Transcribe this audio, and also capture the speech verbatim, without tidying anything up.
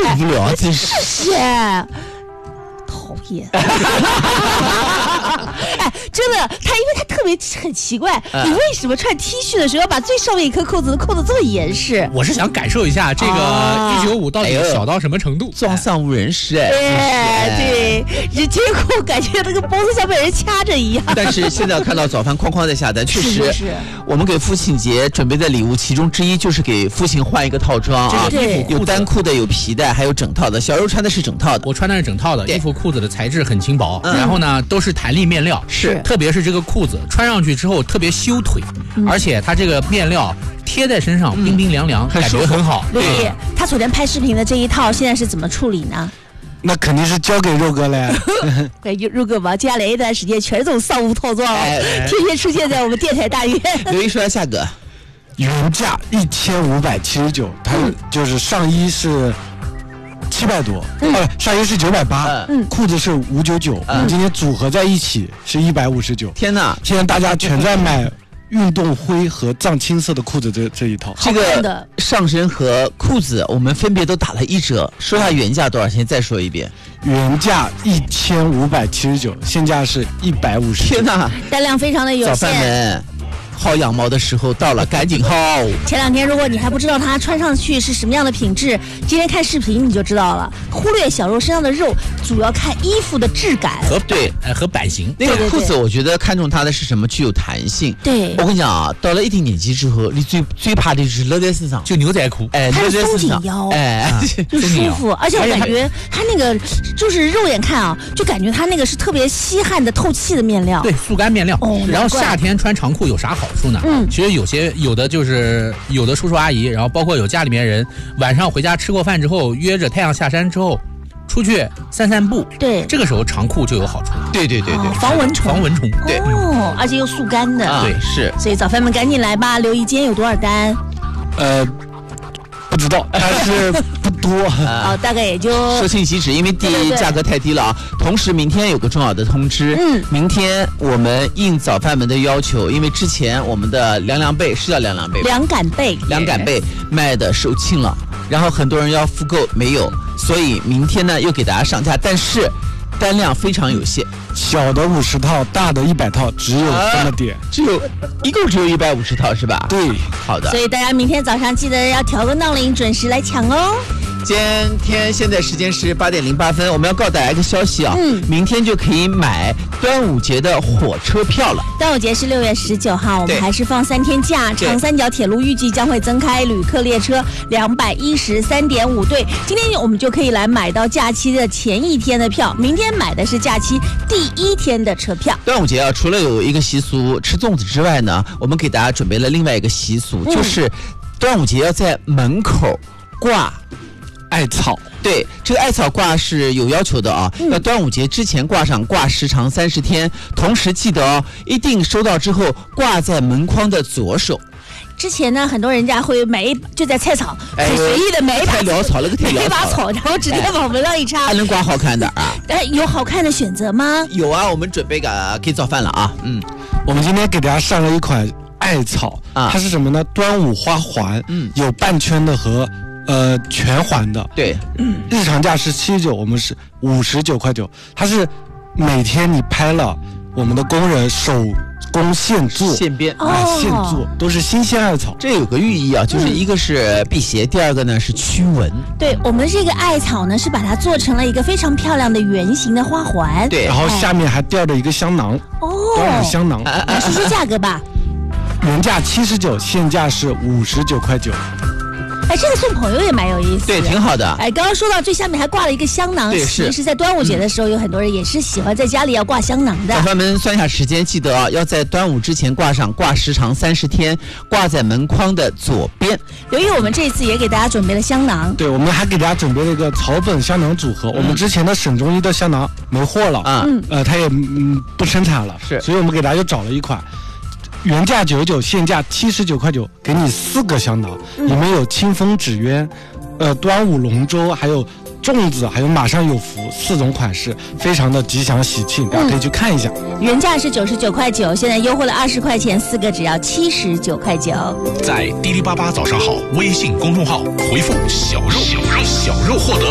受不了，真是。 是。讨厌。哎，真的，他因为他特别很奇怪， 啊、 你为什么穿 T 恤的时候要把最上面一颗扣子扣得这么严实？ 我是想感受一下这个一九五到底小到什么程度， 哎、撞上无人师哎。 哎，对，结果感觉那个脖子像被人掐着一样。 但是现在看到早饭哐哐在下单，确实， 是是是我们给父亲节准备的礼物其中之一就是给父亲换一个套装啊， 对， 有单裤的，有皮带，还有整套的。小柔穿的是整套的， 我穿的是整套的，衣服裤子的材质很轻薄，嗯、然后呢都是弹力面料， 是， 特别是这个裤子穿上去之后特别修腿，嗯、而且它这个面料贴在身上冰冰凉凉，嗯、感觉很好。 对，他昨天拍视频的这一套现在是怎么处理呢？ 那肯定是交给肉哥了。 对，肉哥吧，接下来一段时间全是这种商务套装，哎、天天出现在我们电台大院。 刘一说下价格， 原价一千五百七十九，它就是上衣是七百多，嗯、呃，上衣是九百八，嗯，裤子是五九九，我们今天组合在一起是一百五十九。 天哪！ 现在大家全在买运动灰和藏青色的裤子这这一套， 这个上身和裤子我们分别都打了一折。说下原价多少钱？再说一遍。 原价一千五百七十九，现价是一百五十。 天哪！ 单量非常的有限。 早饭们。薅羊毛的时候到了，赶紧薅！ 前两天如果你还不知道它穿上去是什么样的品质，今天看视频你就知道了。忽略小肉身上的肉，主要看衣服的质感和对呃和版型。 那个裤子我觉得看中它的是什么？具有弹性。 对， 我跟你讲啊，到了一定年纪之后，你最最怕的就是勒在身上， 就牛仔裤， 哎， 它是松紧腰， 哎， 就舒服，而且我感觉它那个就是肉眼看啊，就感觉它那个是特别吸汗的、透气的面料， 对，速干面料。哦，然后夏天穿长裤有啥好处呢？嗯，其实有些有的就是有的叔叔阿姨，然后包括有家里面人，晚上回家吃过饭之后，约着太阳下山之后，出去散散步。 对， 这个时候长裤就有好处。 对对对对， 哦、防蚊虫， 防蚊虫。 对， 哦，而且又速干的。 啊、对，是。 所以早饭们赶紧来吧，刘姨今天有多少单？ 呃。不知道，但是不多啊、哦，大概也就收信息止，因为第一价格太低了啊。同时，明天有个重要的通知，嗯，明天我们应早饭们的要求，因为之前我们的凉凉被是叫凉凉被， 凉感被， 凉感被卖的售罄了，然后很多人要复购没有，所以明天呢又给大家上架，但是单量非常有限。 小的五十套，大的一百套，只有这么点， 啊、只有一共只有一百五十套是吧？ 对， 好的。 所以大家明天早上记得要调个闹铃，准时来抢哦。 今天现在时间是八点零八分，我们要告诉大家一个消息啊，嗯，明天就可以买端午节的火车票了。 端午节是六月十九号，我们还是放三天假。长三角铁路预计将会增开旅客列车两百一十三点五对，今天我们就可以来买到假期的前一天的票，明天买的是假期第一天的车票。 端午节啊，除了有一个习俗吃粽子之外呢，我们给大家准备了另外一个习俗，嗯、就是端午节要在门口挂艾草。 对，这个艾草挂是有要求的啊，嗯、要端午节之前挂上，挂时长三十天，同时记得哦，一定收到之后挂在门框的左手。 之前呢，很多人家会买一就在菜场很随意的买一把潦草了个太潦草了， 买一把草，然后直接往门上一插， 还能挂好看的啊？ 哎，有好看的选择吗？ 有啊，我们准备个可以造饭了啊。嗯， 我们今天给大家上了一款艾草啊，它是什么呢？端午花环，嗯，有半圈的和呃全环的。 对， 嗯，日常价是七十九，我们是五十九块九。它是每天你拍了，我们的工人手工现做现编啊、哦，现做都是新鲜艾草。 这有个寓意啊，就是一个是辟邪，嗯、第二个呢是驱蚊。 对，我们这个艾草呢是把它做成了一个非常漂亮的圆形的花环。 对， 然后下面还吊着一个香囊。哦，端午香囊。 来说说价格吧。 原价七十九，现价是五十九块九。 哎，这个送朋友也蛮有意思的， 对，挺好的。 哎，刚刚说到最下面还挂了一个香囊， 对， 其实在端午节的时候，有很多人也是喜欢在家里要挂香囊的。 小朋友们算一下时间，记得啊，要在端午之前挂上，挂时长三十天，挂在门框的左边。 由于我们这一次也给大家准备了香囊， 对，我们还给大家准备了一个草本香囊组合。嗯、我们之前的省中医的香囊没货了啊，嗯，呃，它也嗯不生产了， 是， 所以我们给大家又找了一款。原价九十九，现价七十九块九，给你四个香囊，嗯、里面有清风纸鸢、呃端午龙舟，还有粽子，还有马上有福四种款式，非常的吉祥喜庆，大家可以去看一下。 嗯、原价是九十九块九，现在优惠了二十块钱，四个只要七十九块九。 在滴滴八八早上好微信公众号回复小肉小肉小肉获得